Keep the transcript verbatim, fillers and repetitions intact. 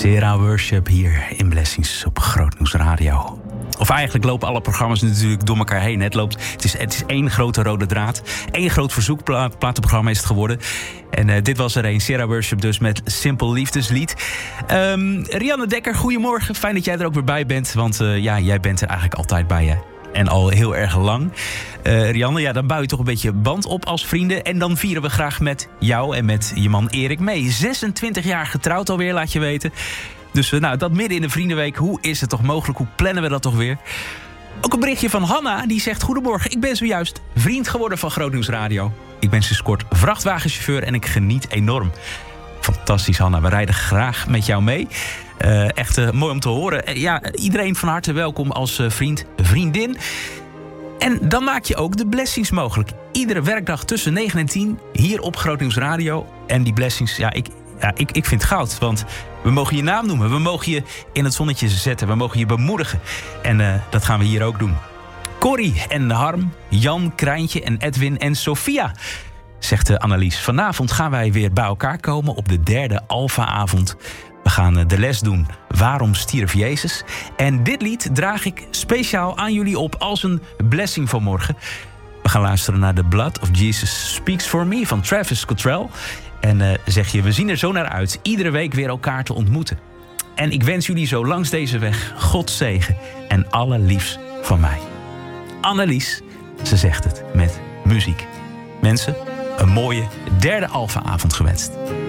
Sera Worship hier in Blessings op Grootnieuws Radio. Of eigenlijk lopen alle programma's natuurlijk door elkaar heen. Het, loopt, het, is, het is één grote rode draad. Eén groot verzoekplatenprogramma is het geworden. En uh, dit was er een, Sera Worship dus met Simpel Liefdeslied. Um, Rianne Dekker, goedemorgen. Fijn dat jij er ook weer bij bent. Want uh, ja, jij bent er eigenlijk altijd bij je. En al heel erg lang. Uh, Rianne, ja, dan bouw je toch een beetje band op als vrienden. En dan vieren we graag met jou en met je man Erik mee. zesentwintig jaar getrouwd alweer, laat je weten. Dus uh, nou, dat midden in de Vriendenweek. Hoe is het toch mogelijk? Hoe plannen we dat toch weer? Ook een berichtje van Hanna, die zegt... Goedemorgen, ik ben zojuist vriend geworden van Grootnieuws Radio. Ik ben sinds kort vrachtwagenchauffeur en ik geniet enorm. Fantastisch, Hanna. We rijden graag met jou mee. Uh, echt uh, mooi om te horen. Uh, ja, iedereen van harte welkom als uh, vriend, vriendin. En dan maak je ook de Blessings mogelijk. Iedere werkdag tussen negen en tien hier op Grootnieuws Radio. En die Blessings, ja, ik, ja, ik, ik vind het goud. Want we mogen je naam noemen. We mogen je in het zonnetje zetten. We mogen je bemoedigen. En uh, dat gaan we hier ook doen. Corrie en Harm, Jan, Krijntje en Edwin en Sophia... Zegt uh, Annelies, vanavond gaan wij weer bij elkaar komen op de derde Alpha-avond. We gaan uh, de les doen, Waarom stierf Jezus? En dit lied draag ik speciaal aan jullie op als een blessing van morgen. We gaan luisteren naar The Blood of Jesus Speaks For Me van Travis Cottrell. En uh, zeg je, we zien er zo naar uit iedere week weer elkaar te ontmoeten. En ik wens jullie zo langs deze weg Gods zegen en allerliefst van mij. Annelies, ze zegt het met muziek. Mensen, een mooie derde Alpha-avond gewenst.